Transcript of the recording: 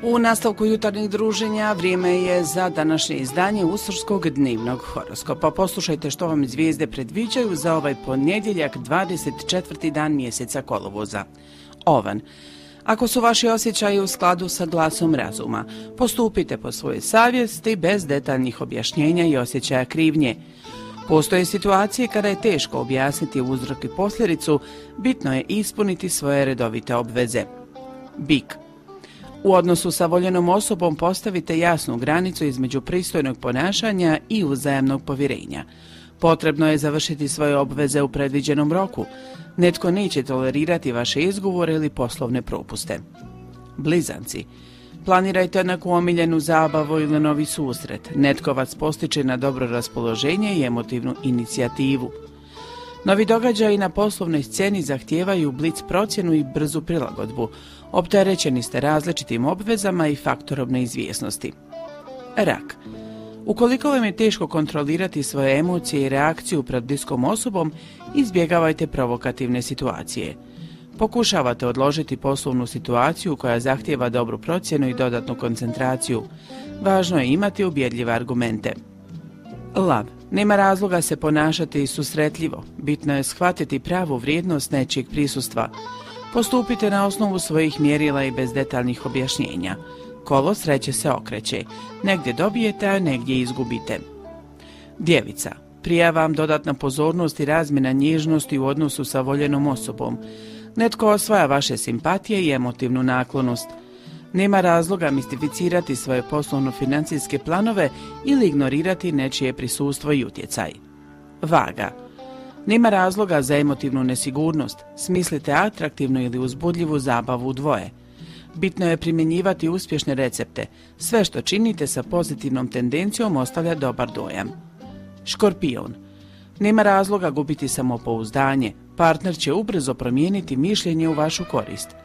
U nastavku jutarnjih druženja vrijeme je za današnje izdanje Utorskog dnevnog horoskopa. Poslušajte što vam zvijezde predviđaju za ovaj ponedjeljak 24. dan mjeseca kolovoza. Ovan. Ako su vaši osjećaji u skladu sa glasom razuma, postupite po svojoj savjesti bez detaljnih objašnjenja i osjećaja krivnje. Postoje situacije kada je teško objasniti uzrok i posljedicu, bitno je ispuniti svoje redovite obveze. Bik. U odnosu sa voljenom osobom postavite jasnu granicu između pristojnog ponašanja i uzajamnog povjerenja. Potrebno je završiti svoje obveze u predviđenom roku. Netko neće tolerirati vaše izgovore ili poslovne propuste. Blizanci. Planirajte neku omiljenu zabavu ili novi susret. Netko vas postiče na dobro raspoloženje i emotivnu inicijativu. Novi događaji na poslovnoj sceni zahtijevaju blic procjenu i brzu prilagodbu. Opterećeni ste različitim obvezama i faktorom neizvjesnosti. Rak. Ukoliko vam je teško kontrolirati svoje emocije i reakciju pred bliskom osobom, izbjegavajte provokativne situacije. Pokušavate odložiti poslovnu situaciju koja zahtijeva dobru procjenu i dodatnu koncentraciju. Važno je imati ubjedljive argumente. Lav. Nema razloga se ponašati susretljivo. Bitno je shvatiti pravu vrijednost nečijeg prisustva. Postupite na osnovu svojih mjerila i bez detaljnih objašnjenja. Kolo sreće se okreće. Negdje dobijete, a negdje izgubite. Djevica. Prija vam dodatna pozornost i razmjena nježnosti u odnosu sa voljenom osobom. Netko osvaja vaše simpatije i emotivnu naklonost. Nema razloga mistificirati svoje poslovno-financijske planove ili ignorirati nečije prisustvo i utjecaj. Vaga. Nema razloga za emotivnu nesigurnost. Smislite atraktivnu ili uzbudljivu zabavu u dvoje. Bitno je primjenjivati uspješne recepte. Sve što činite sa pozitivnom tendencijom ostavlja dobar dojam. Škorpion. Nema razloga gubiti samopouzdanje. Partner će ubrzo promijeniti mišljenje u vašu korist.